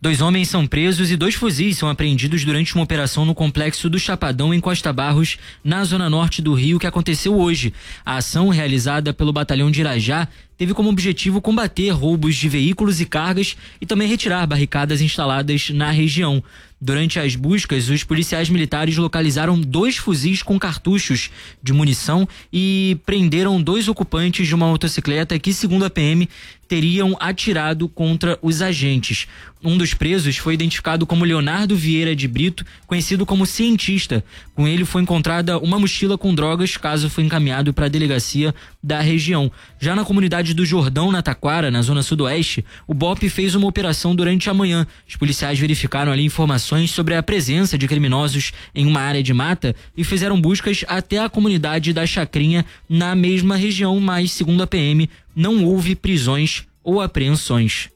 2 homens são presos e 2 fuzis são apreendidos durante uma operação no complexo do Chapadão, em Costa Barros, na zona norte do Rio, que aconteceu hoje. A ação, realizada pelo Batalhão de Irajá, teve como objetivo combater roubos de veículos e cargas e também retirar barricadas instaladas na região. Durante as buscas, os policiais militares localizaram 2 fuzis com cartuchos de munição e prenderam 2 ocupantes de uma motocicleta que, segundo a PM, teriam atirado contra os agentes. Um dos presos foi identificado como Leonardo Vieira de Brito, conhecido como Cientista. Com ele foi encontrada uma mochila com drogas, caso foi encaminhado para a delegacia da região. Já na comunidade do Jordão, na Taquara, na zona sudoeste, o BOPE fez uma operação durante a manhã. Os policiais verificaram ali informações sobre a presença de criminosos em uma área de mata e fizeram buscas até a comunidade da Chacrinha, na mesma região, mas, segundo a PM, não houve prisões ou apreensões.